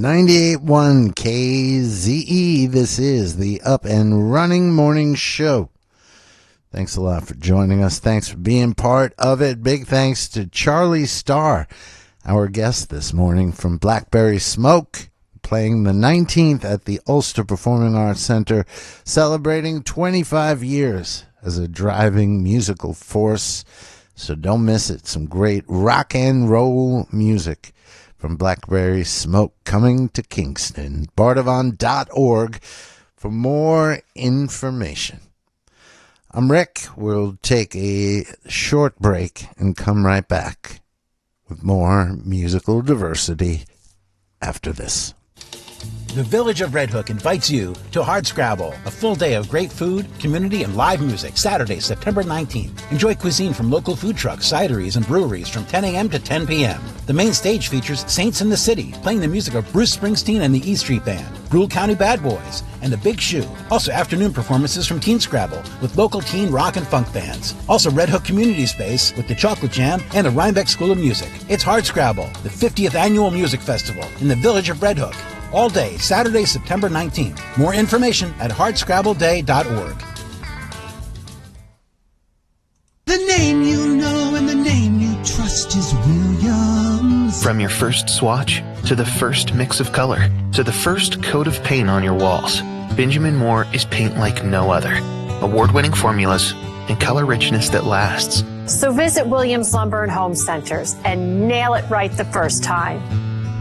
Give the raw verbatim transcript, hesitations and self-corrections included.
ninety-eight point one K Z E. This is the Up and Running Morning Show. Thanks a lot for joining us. Thanks for being part of it. Big thanks to Charlie Starr, our guest this morning from Blackberry Smoke, playing the nineteenth at the Ulster Performing Arts Center, celebrating twenty-five years as a driving musical force. So don't miss it. Some great rock and roll music from Blackberry Smoke coming to Kingston. Bardavon dot org for more information. I'm Rick. We'll take a short break and come right back with more musical diversity after this. The Village of Red Hook invites you to Hardscrabble, a full day of great food, community, and live music, Saturday, September nineteenth. Enjoy cuisine from local food trucks, cideries, and breweries from ten a.m. to ten p.m. The main stage features Saints in the City, playing the music of Bruce Springsteen and the E Street Band, Brule County Bad Boys, and The Big Shoe. Also afternoon performances from Teen Scrabble with local teen rock and funk bands. Also Red Hook Community Space with the Chocolate Jam and the Rhinebeck School of Music. It's Hardscrabble, the fiftieth Annual Music Festival in the Village of Red Hook. All day, Saturday, September nineteenth. More information at hardscrabble day dot org. The name you know and the name you trust is Williams. From your first swatch, to the first mix of color, to the first coat of paint on your walls, Benjamin Moore is paint like no other. Award-winning formulas and color richness that lasts. So visit Williams Lumber and Home Centers and nail it right the first time.